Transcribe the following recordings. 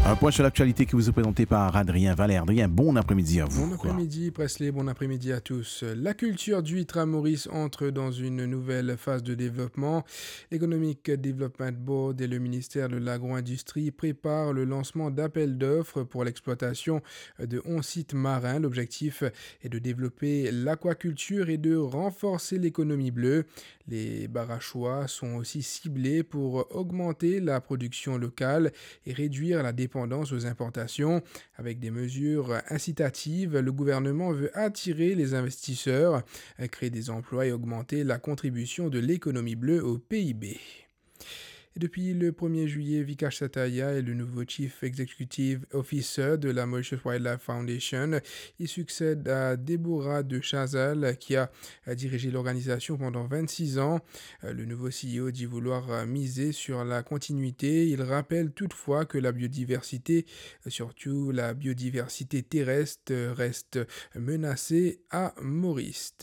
Un point sur l'actualité qui vous est présenté par Adrien Valère. Adrien, bon après-midi à vous. Bon après-midi, Presley, bon après-midi à tous. La culture d'huître à Maurice entre dans une nouvelle phase de développement. L'Economic Development Board et le ministère de l'Agro-Industrie préparent le lancement d'appels d'offres pour l'exploitation de 11 sites marins. L'objectif est de développer l'aquaculture et de renforcer l'économie bleue. Les barachois sont aussi ciblés pour augmenter la production locale et réduire la dépendance aux importations. Avec des mesures incitatives, le gouvernement veut attirer les investisseurs, créer des emplois et augmenter la contribution de l'économie bleue au PIB. Et depuis le 1er juillet, Vikash Sataya est le nouveau Chief Executive Officer de la Mauritius Wildlife Foundation. Il succède à Deborah de Chazal qui a dirigé l'organisation pendant 26 ans. Le nouveau CEO dit vouloir miser sur la continuité. Il rappelle toutefois que la biodiversité, surtout la biodiversité terrestre, reste menacée à Maurice.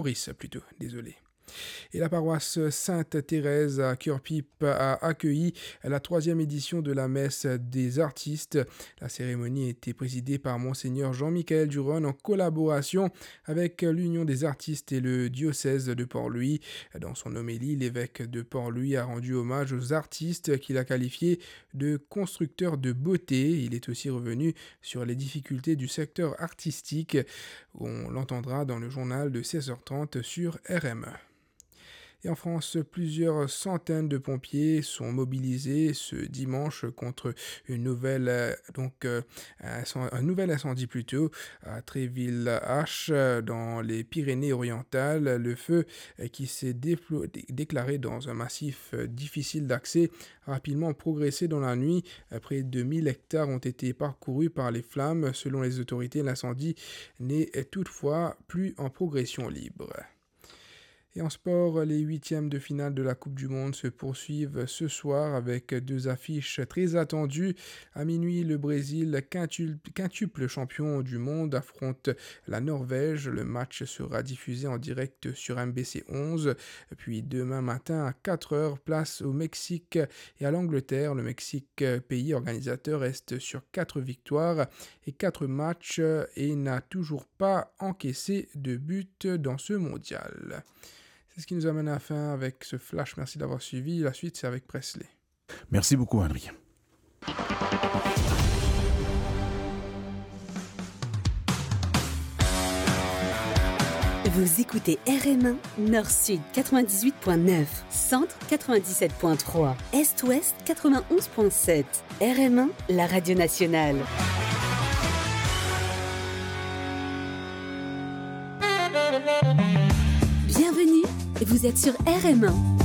Et la paroisse Sainte-Thérèse à Cœur-Pipe a accueilli la 3e édition de la messe des artistes. La cérémonie a été présidée par Monseigneur Jean-Michel Duron en collaboration avec l'Union des artistes et le diocèse de Port-Louis. Dans son homélie, l'évêque de Port-Louis a rendu hommage aux artistes qu'il a qualifiés de constructeurs de beauté. Il est aussi revenu sur les difficultés du secteur artistique. On l'entendra dans le journal de 16h30 sur RME. Et en France, plusieurs centaines de pompiers sont mobilisés ce dimanche contre un nouvel incendie à Tréville-H dans les Pyrénées-Orientales. Le feu qui s'est déclaré dans un massif difficile d'accès a rapidement progressé dans la nuit. Près de 1000 hectares ont été parcourus par les flammes. Selon les autorités, l'incendie n'est toutefois plus en progression libre. Et en sport, les 8e de finale de la Coupe du Monde se poursuivent ce soir avec 2 affiches très attendues. À minuit, le Brésil, quintuple champion du monde, affronte la Norvège. Le match sera diffusé en direct sur MBC 11. Puis demain matin à 4h, place au Mexique et à l'Angleterre. Le Mexique, pays organisateur, reste sur 4 victoires et 4 matchs et n'a toujours pas encaissé de but dans ce mondial. C'est ce qui nous amène à la fin avec ce flash. Merci d'avoir suivi. La suite, c'est avec Presley. Merci beaucoup, Adrien. Vous écoutez RM1, Nord-Sud 98.9, Centre 97.3, Est-Ouest 91.7. RM1, la radio nationale. Bienvenue, vous êtes sur RM1.